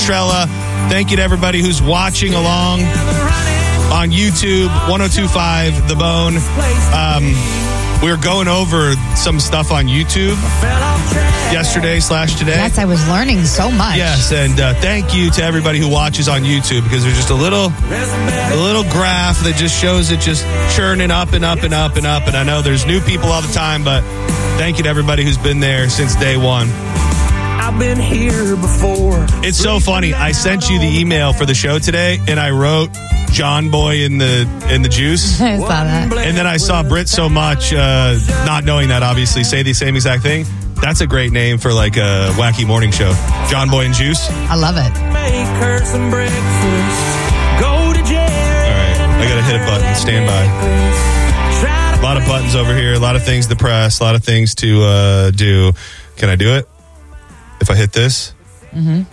Trella. Thank you to everybody who's watching along on YouTube, 102.5 The Bone. We were going over some stuff on YouTube yesterday/today. Yes, I was learning so much. Yes, and thank you to everybody who watches on YouTube, because there's just a little graph that just shows it just churning up and up and up and up. And I know there's new people all the time, but thank you to everybody who's been there since day one. I've been here before. It's so funny. I sent you the email for the show today, and I wrote John Boy in the juice. I saw that. And then I saw Brit So Much, not knowing that, obviously, say the same exact thing. That's a great name for like a wacky morning show. John Boy and Juice. I love it. Make her some breakfast. Go to jail. All right, I got to hit a button. Stand by. A lot of buttons over here. A lot of things to press. A lot of things to do. Can I do it? If I hit this? Mm-hmm.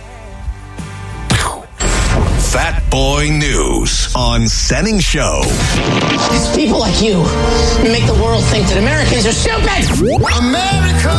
Fat Boy News on Senning Show. It's people like you who make the world think that Americans are stupid. America.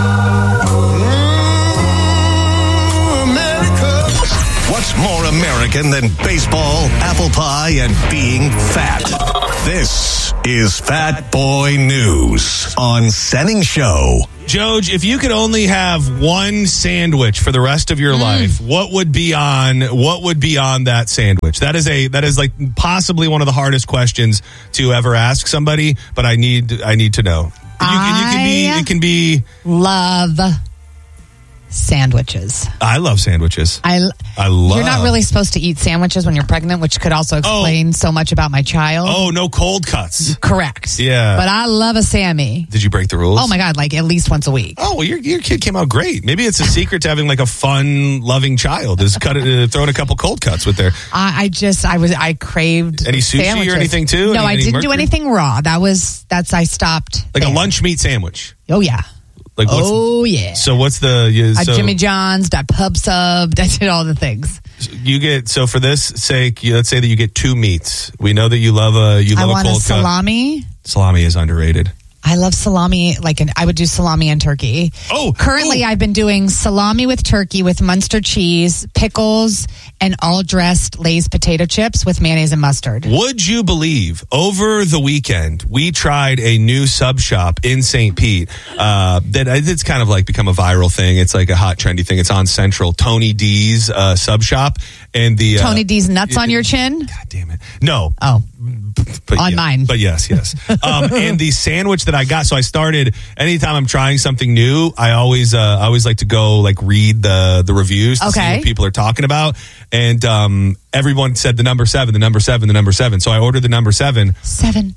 America. What's more American than baseball, apple pie, and being fat? This is Fat Boy News on Senning Show. Joj, if you could only have one sandwich for the rest of your life, what would be on that sandwich? That is like possibly one of the hardest questions to ever ask somebody, but I need to know. It can be Love sandwiches. I love sandwiches. I love. You're not really supposed to eat sandwiches when you're pregnant, which could also explain so much about my child. Oh, no cold cuts. Correct. Yeah. But I love a Sammy. Did you break the rules? Oh my God, like at least once a week. Oh, well, your kid came out great. Maybe it's a secret to having like a fun, loving child is throwing a couple cold cuts with their. I craved any sushi sandwiches. or anything too? No, I didn't do mercury? anything raw. I stopped. Like there. a lunch meat sandwich. Oh yeah. Like yeah. So what's the Jimmy John's, that Pub Sub, I did all the things. You get, so for this sake, let's say that you get two meats. We know that you love a I want cold a salami. cut. Salami is underrated. I love salami. I would do salami and turkey. Oh, currently I've been doing salami with turkey with Munster cheese, pickles, and all dressed Lay's potato chips with mayonnaise and mustard. Would you believe over the weekend we tried a new sub shop in St. Pete that it's kind of like become a viral thing. It's like a hot trendy thing. It's on Central. Tony D's sub shop, and the Tony D's nuts on your chin. God damn it! No. Oh. But on mine. But yes. And the sandwich that I got, so I started, anytime I'm trying something new, I always like to go like read the reviews to see what people are talking about. And everyone said the number 7. So I ordered the number 7. 7.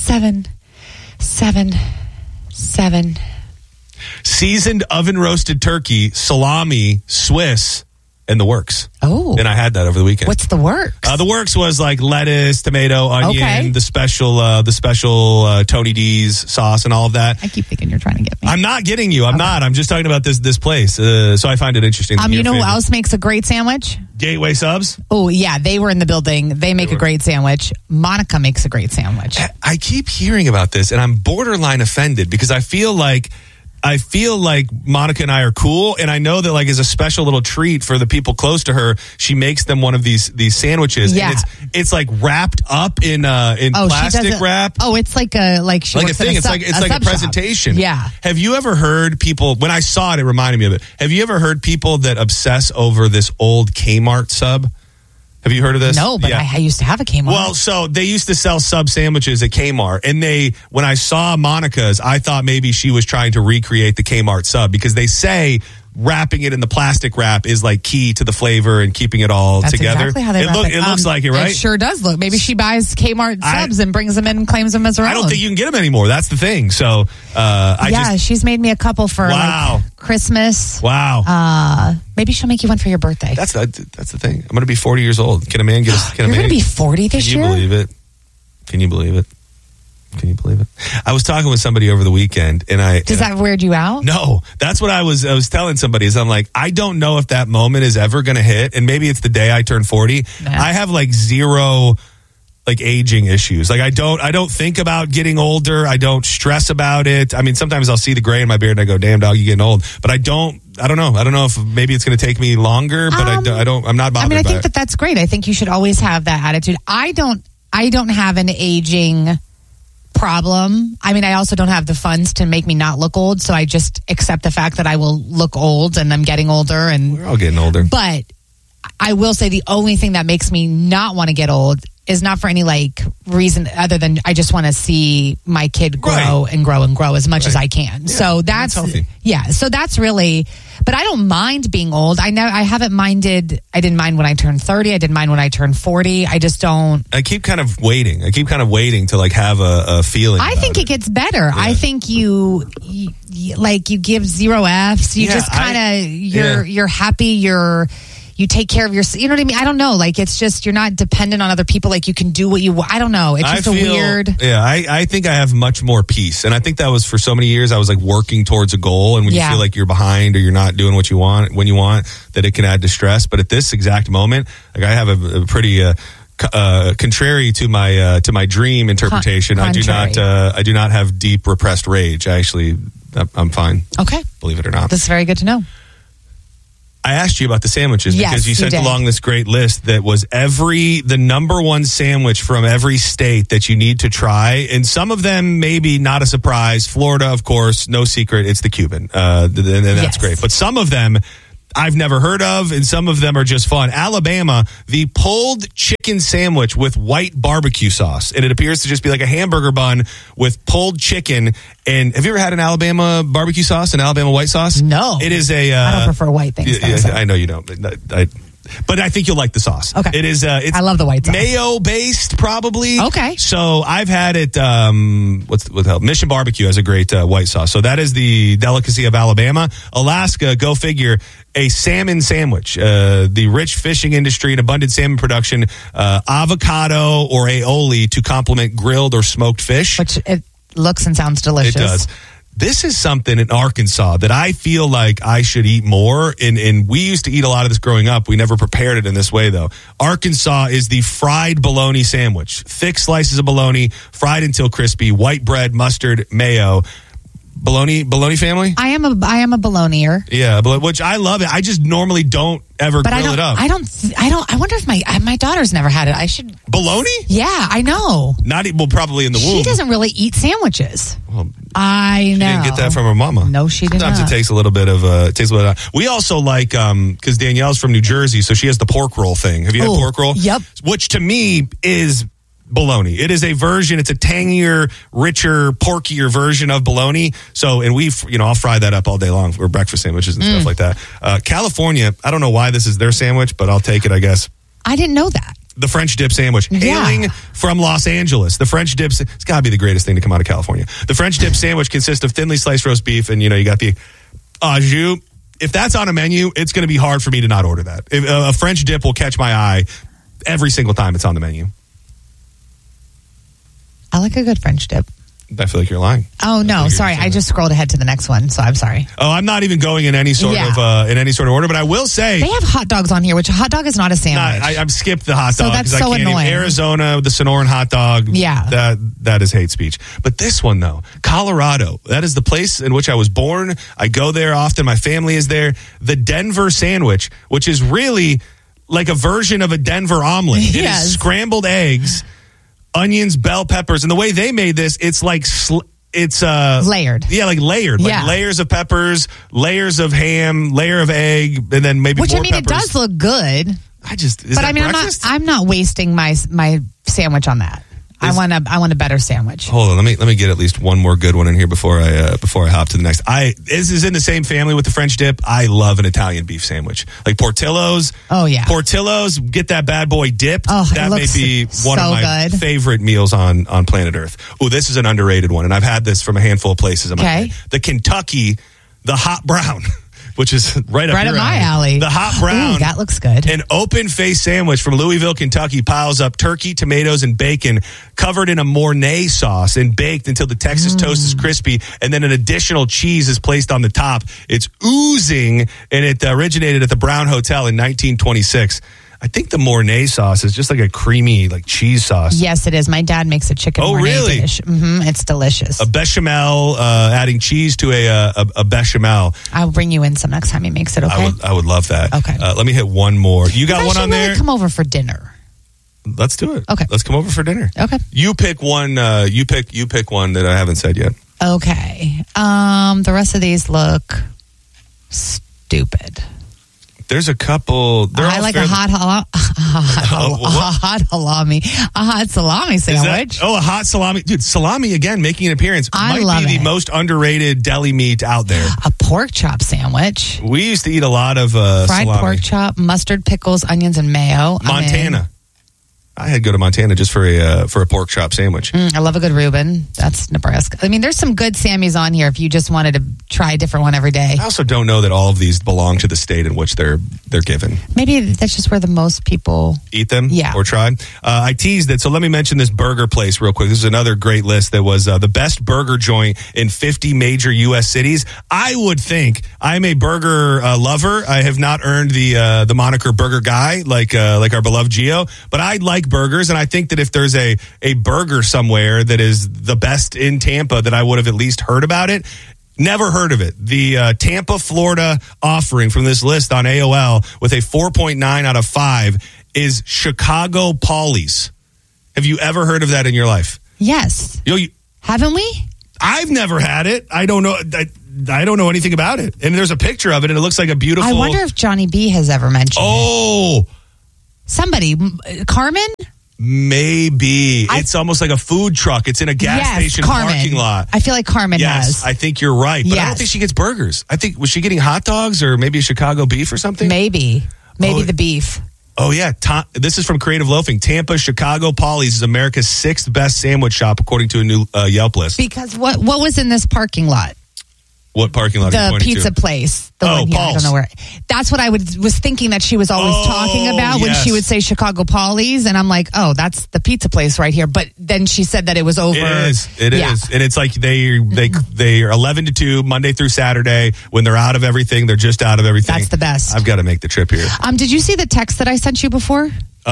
Seasoned oven roasted turkey, salami, Swiss, and the works. Oh. And I had that over the weekend. What's the works? The works was like lettuce, tomato, onion, the special Tony D's sauce and all of that. I keep thinking you're trying to get me. I'm not getting you. I'm not. I'm just talking about this place. So I find it interesting. You know who else makes a great sandwich? Gateway Subs. Oh, yeah. They were in the building. They make a great sandwich. Monica makes a great sandwich. I keep hearing about this, and I'm borderline offended because I feel like Monica and I are cool, and I know that like as a special little treat for the people close to her, she makes them one of these sandwiches. Yeah. And it's like wrapped up in plastic wrap. Oh, it's like a thing. It's like a presentation. Shop. Yeah. Have you ever heard people? When I saw it, it reminded me of it. Have you ever heard people that obsess over this old Kmart sub? Have you heard of this? No, but I used to have a Kmart. Well, so they used to sell sub sandwiches at Kmart, and when I saw Monica's, I thought maybe she was trying to recreate the Kmart sub because they say wrapping it in the plastic wrap is like key to the flavor and keeping it all together. Exactly how they wrap it. It looks like it, right? It sure does look. Maybe she buys Kmart subs and brings them in and claims them as her own. I don't think you can get them anymore. That's the thing. So, she's made me a couple for like Christmas. Wow. Maybe she'll make you one for your birthday. That's the thing. I'm going to be 40 years old. Can a man get a You're going to be 40 this year? Can you believe it? Can you believe it? I was talking with somebody over the weekend, and Does that weird you out? No, that's what I was telling somebody. Is I'm like, I don't know if that moment is ever going to hit, and maybe it's the day I turn 40. Nah. I have like zero like aging issues. Like I don't think about getting older. I don't stress about it. I mean, sometimes I'll see the gray in my beard and I go, damn dog, you getting old. But I don't know. I don't know if maybe it's going to take me longer, but I'm not bothered I by think it. that's great. I think you should always have that attitude. I don't have an aging problem. I mean, I also don't have the funds to make me not look old, so I just accept the fact that I will look old and I'm getting older. And We're all getting older. But I will say the only thing that makes me not want to get old is not for any like reason other than I just want to see my kid grow and grow and grow as much as I can. Yeah, so that's healthy. Yeah. So that's really, but I don't mind being old. I haven't minded. I didn't mind when I turned 30. I didn't mind when I turned 40. I just don't. I keep kind of waiting to like have a feeling. I think it gets better. I think you give 0 Fs. You just kind of, you're happy. You take care of yourself. You know what I mean? I don't know. Like, it's just, you're not dependent on other people. Like, you can do what you want. I don't know. It's just weird. Yeah, I think I have much more peace. And I think that was for so many years, I was like working towards a goal. And when you feel like you're behind or you're not doing what you want, when you want, that it can add to stress. But at this exact moment, like I have a pretty, contrary to my dream interpretation, I do not have deep repressed rage. I'm fine. Okay. Believe it or not. That's very good to know. I asked you about the sandwiches because you sent along this great list that was the number one sandwich from every state that you need to try. And some of them, maybe not a surprise. Florida, of course, no secret. It's the Cuban. And that's great. But some of them I've never heard of, and some of them are just fun. Alabama, the pulled chicken sandwich with white barbecue sauce. And it appears to just be like a hamburger bun with pulled chicken. And have you ever had an Alabama barbecue sauce, an Alabama white sauce? No. It is I don't prefer white things. I know you don't. But I think you'll like the sauce. Okay. It is. I love the white sauce. Mayo based, probably. Okay. So I've had it. What's the hell? Mission Barbecue has a great white sauce. So that is the delicacy of Alabama. Alaska, go figure. A salmon sandwich. The rich fishing industry and abundant salmon production. Avocado or aioli to complement grilled or smoked fish. Which it looks and sounds delicious. It does. This is something in Arkansas that I feel like I should eat more. And we used to eat a lot of this growing up. We never prepared it in this way, though. Arkansas is the fried bologna sandwich. Thick slices of bologna, fried until crispy, white bread, mustard, mayo. Bologna family? I am a bolognier. Yeah, which I love it. I just normally don't ever grill it up. I wonder if my daughter's never had it. I should. Bologna? Yeah, I know. Probably in the womb. She doesn't really eat sandwiches. Well, I know. She didn't get that from her mama. No, she didn't. Sometimes it takes a little bit of. We also like because Danielle's from New Jersey, so she has the pork roll thing. Have you had pork roll? Yep. Which to me is bologna. It is a version. It's a tangier, richer, porkier version of bologna. So, and I'll fry that up all day long for breakfast sandwiches and stuff like that. California, I don't know why this is their sandwich, but I'll take it, I guess. I didn't know that. The French dip sandwich. Yeah. Hailing from Los Angeles. The French dip, it's got to be the greatest thing to come out of California. The French dip sandwich consists of thinly sliced roast beef, and you got the au jus. If that's on a menu, it's going to be hard for me to not order that. A French dip will catch my eye every single time it's on the menu. I like a good French dip. I feel like you're lying. Oh no, sorry. I just scrolled ahead to the next one, so I'm sorry. Oh, I'm not even going in any sort of order, but I will say they have hot dogs on here, which a hot dog is not a sandwich. I've skipped the hot dog because I can't annoying. Arizona, the Sonoran hot dog. Yeah, that is hate speech. But this one though, Colorado, that is the place in which I was born. I go there often. My family is there. The Denver sandwich, which is really like a version of a Denver omelet. It is scrambled eggs, onions, bell peppers, and the way they made this, it's like it's layered. Yeah, like layered, like layers of peppers, layers of ham, layer of egg, and then maybe more peppers. It does look good. I'm not wasting my sandwich on that. I want a better sandwich. Hold on, let me get at least one more good one in here before I hop to the next. This is in the same family with the French dip. I love an Italian beef sandwich, like Portillo's. Oh yeah, Portillo's. Get that bad boy dipped. Oh, that may be one of my favorite meals on planet Earth. Oh, this is an underrated one, and I've had this from a handful of places. The Kentucky, the hot brown. Which is right up my alley. The hot brown. Ooh, that looks good. An open-faced sandwich from Louisville, Kentucky piles up turkey, tomatoes, and bacon covered in a Mornay sauce and baked until the Texas toast is crispy, and then an additional cheese is placed on the top. It's oozing, and it originated at the Brown Hotel in 1926. I think the Mornay sauce is just like a creamy, like cheese sauce. Yes, it is. My dad makes a chicken Mornay really? dish. It's delicious. A bechamel, adding cheese to a bechamel. I'll bring you in some next time he makes it, okay? I would love that. Okay. Let me hit one more. You got one on there? Come over for dinner. Let's do it. Okay. Let's come over for dinner. Okay. You pick one. You pick one that I haven't said yet. Okay. The rest of these look stupid. There's a couple. I like a hot salami. A hot salami sandwich. A hot salami. Dude, salami, again, making an appearance. I might love be it. the most underrated deli meat out there. A pork chop sandwich. We used to eat a lot of Fried salami. pork chop, mustard, pickles, onions, and mayo. Montana. I had to go to Montana just for a pork chop sandwich. I love a good Reuben. That's Nebraska. I mean, there's some good Sammys on here if you just wanted to try a different one every day. I also don't know that all of these belong to the state in which they're given. Maybe that's just where the most people Eat them? Yeah. Or try? I teased it, so let me mention this burger place real quick. This is another great list that was the best burger joint in 50 major U.S. cities. I would think I'm a burger lover. I have not earned the moniker burger guy like our beloved Gio, but I like burgers, and I think that if there's a burger somewhere that is the best in Tampa, that I would have at least heard about it. Never heard of it. The Tampa, Florida offering from this list on AOL with a 4.9 out of 5 is Chicago Paulie's. Have you ever heard of that in your life? Yes. Haven't we? I've never had it. I don't know. I don't know anything about it. And there's a picture of it, and it looks like a beautiful. I wonder if Johnny B has ever mentioned it. Somebody. Carmen? Maybe. It's almost like a food truck. It's in a gas station parking lot. I feel like Carmen has. Yes, I think you're right. But I don't think she gets burgers. I think, was she getting hot dogs or maybe a Chicago beef or something? Maybe the beef. Oh, yeah. This is from Creative Loafing. Tampa, Chicago Paulie's is America's 6th best sandwich shop, according to a new Yelp list. Because what was in this parking lot? What parking lot are you The pointing pizza to? place. The one, Paul's. I don't know where. That's what I was thinking that she was always talking about when she would say Chicago Paulie's. And I'm like, oh, that's the pizza place right here. But then she said that it was over. It is. And it's like they are 11 to 2, Monday through Saturday. When they're out of everything, they're just out of everything. That's the best. I've got to make the trip here. Did you see the text that I sent you before?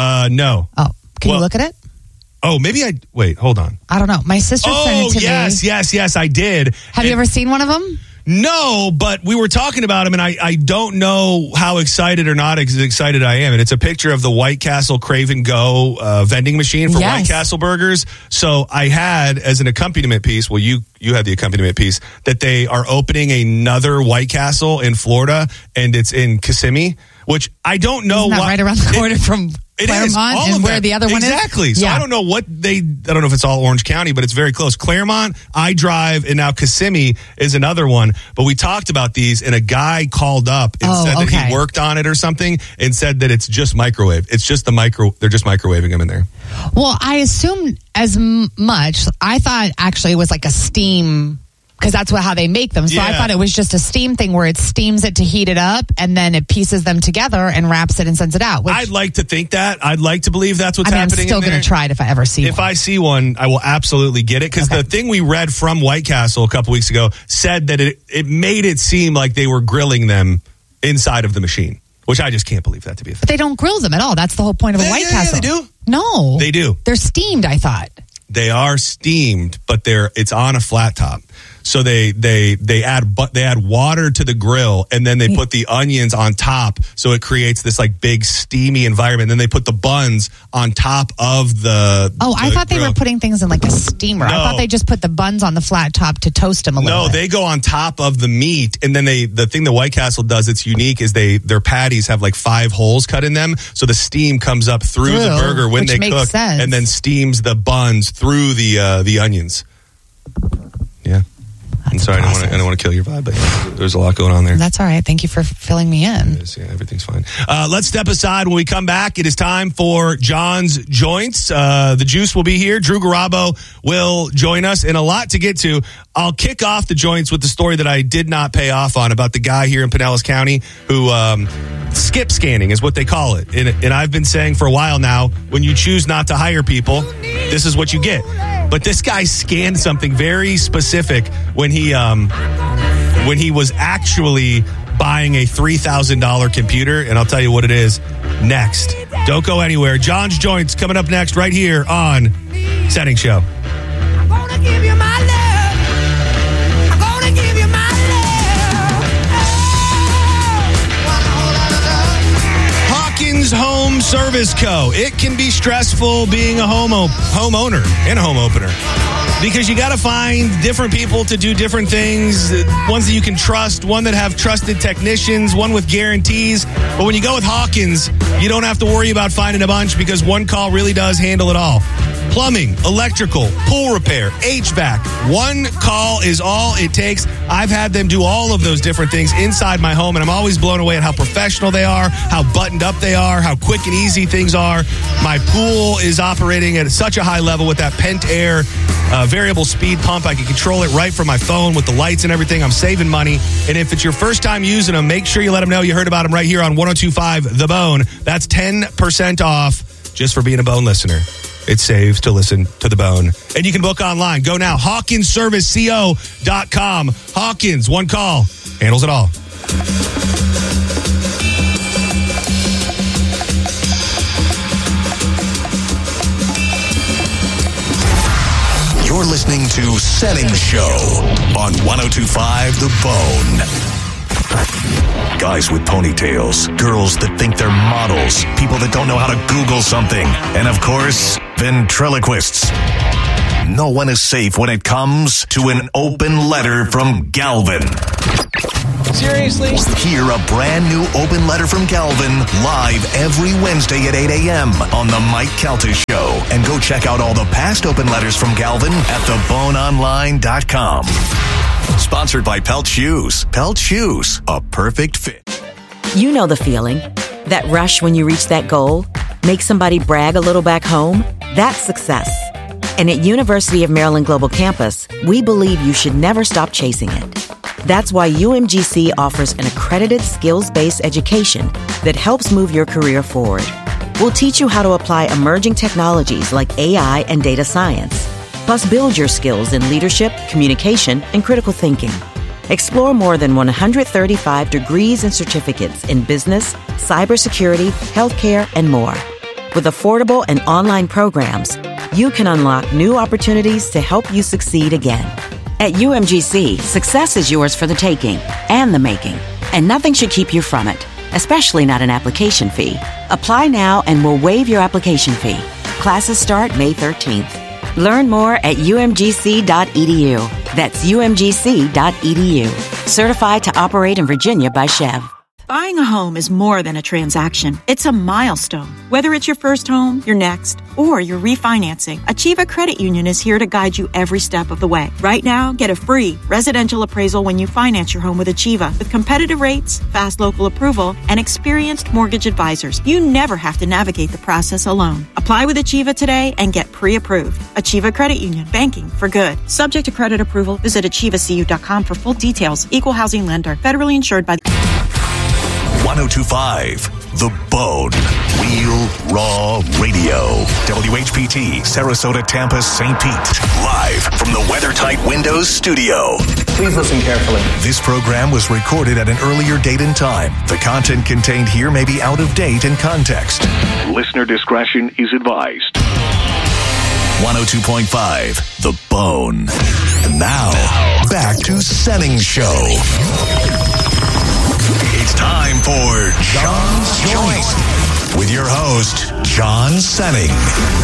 No. Oh, can you look at it? Oh, maybe wait, hold on. I don't know. My sister sent it to me. Yes, I did. Have you ever seen one of them? No, but we were talking about him, and I don't know how excited or not excited I am. And it's a picture of the White Castle Crave and Go vending machine for White Castle burgers. So I had as an accompaniment piece, well, you had the accompaniment piece, that they are opening another White Castle in Florida, and it's in Kissimmee, which I don't know. Isn't that right around the corner from Claremont and where the other one is? Exactly. So I don't know I don't know if it's all Orange County, but it's very close. Claremont, I drive, and now Kissimmee is another one. But we talked about these, and a guy called up and said that he worked on it or something, and said that it's just microwave. It's just they're just microwaving them in there. Well, I assumed as much. I thought actually it was like a steam, because that's how they make them. So I thought it was just a steam thing where it steams it to heat it up, and then it pieces them together and wraps it and sends it out. I'd like to think that. I'd like to believe that's what's happening. I'm still going to try it if I ever see one. If I see one, I will absolutely get it. Because the thing we read from White Castle a couple weeks ago said that it made it seem like they were grilling them inside of the machine, which I just can't believe that to be a thing. But they don't grill them at all. That's the whole point of a White Castle. Yeah, they do. No. They do. They're steamed, I thought. They are steamed, but it's on a flat top. So they add water to the grill, and then they put the onions on top, so it creates this like big steamy environment. Then they put the buns on top of the. I thought they were putting things in like a steamer. No. I thought they just put the buns on the flat top to toast them a little bit. No, they go on top of the meat, and then the thing that White Castle does that's unique is their patties have like 5 holes cut in them, so the steam comes up through the burger when they cook, and then steams the buns through the onions. Yeah. I'm sorry, I don't want to kill your vibe, but there's a lot going on there. That's all right. Thank you for filling me in. Yeah, everything's fine. Let's step aside. When we come back, it is time for John's Joints. The Juice will be here. Drew Garabo will join us, and a lot to get to. I'll kick off the Joints with the story that I did not pay off on about the guy here in Pinellas County who skip scanning is what they call it. And I've been saying for a while now, when you choose not to hire people, this is what you get. But this guy scanned something very specific when he was actually buying a $3,000 computer, and I'll tell you what it is next. Don't go anywhere. John's Joints coming up next right here on Setting Show. I'm gonna give you my love. I'm gonna give you my love. Hawkins Home Service Co. It can be stressful being a homeowner and a home opener because you got to find different people to do different things, ones that you can trust, one that have trusted technicians, one with guarantees. But when you go with Hawkins, you don't have to worry about finding a bunch because one call really does handle it all. Plumbing, electrical, pool repair, HVAC. One call is all it takes. I've had them do all of those different things inside my home, and I'm always blown away at how professional they are, how buttoned up they are, how quick and easy things are. My pool is operating at such a high level with that Pent Air variable speed pump. I can control it right from my phone with the lights and everything. I'm saving money. And if it's your first time using them, make sure you let them know you heard about them right here on 102.5 The Bone. That's 10% off just for being a Bone listener. It saves to listen to The Bone. And you can book online. Go now. HawkinsServiceCO.com. Hawkins, one call, handles it all. You're listening to Setting Show on 102.5 The Bone. Guys with ponytails, girls that think they're models, people that don't know how to Google something, and of course, ventriloquists. No one is safe when it comes to an open letter from Galvin. Seriously? Hear a brand new open letter from Galvin live every Wednesday at 8 a.m. on the Mike Calta Show. And go check out all the past open letters from Galvin at theboneonline.com. Sponsored by Pelt Shoes. Pelt Shoes, a perfect fit. You know the feeling. That rush when you reach that goal. Make somebody brag a little back home. That's success. And at University of Maryland Global Campus, we believe you should never stop chasing it. That's why UMGC offers an accredited skills-based education that helps move your career forward. We'll teach you how to apply emerging technologies like AI and data science. Plus, build your skills in leadership, communication, and critical thinking. Explore more than 135 degrees and certificates in business, cybersecurity, healthcare, and more. With affordable and online programs, you can unlock new opportunities to help you succeed again. At UMGC, success is yours for the taking and the making, and nothing should keep you from it, especially not an application fee. Apply now and we'll waive your application fee. Classes start May 13th. Learn more at umgc.edu. That's umgc.edu. Certified to operate in Virginia by Chev. Buying a home is more than a transaction. It's a milestone. Whether it's your first home, your next, or you're refinancing, Achieva Credit Union is here to guide you every step of the way. Right now, get a free residential appraisal when you finance your home with Achieva. With competitive rates, fast local approval, and experienced mortgage advisors, you never have to navigate the process alone. Apply with Achieva today and get pre-approved. Achieva Credit Union. Banking for good. Subject to credit approval. Visit achievacu.com for full details. Equal housing lender. Federally insured by the 102.5 The Bone. Real Raw Radio. WHPT, Sarasota, Tampa, St. Pete. Live from the WeatherTight Windows studio. Please listen carefully. This program was recorded at an earlier date and time. The content contained here may be out of date in context. Listener discretion is advised. 102.5 The Bone. And now, back to Setting Show. It's time for John's Joint with your host, John Senning.